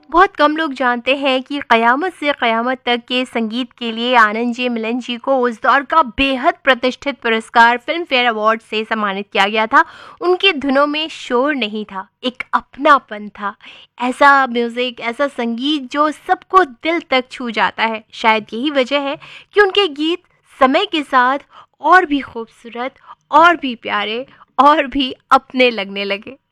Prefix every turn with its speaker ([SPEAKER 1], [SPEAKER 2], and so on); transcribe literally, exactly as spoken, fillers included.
[SPEAKER 1] बहुत कम लोग जानते हैं कि क़यामत से क़यामत तक के संगीत के लिए आनंद जी मिलन जी को उस दौर का बेहद प्रतिष्ठित पुरस्कार फिल्म फेयर अवार्ड से सम्मानित किया गया था। उनकी धुनों में शोर नहीं था, एक अपनापन था। ऐसा म्यूज़िक, ऐसा संगीत जो सबको दिल तक छू जाता है। शायद यही वजह है कि उनके गीत समय के साथ और भी खूबसूरत, और भी प्यारे, और भी अपने लगने लगे।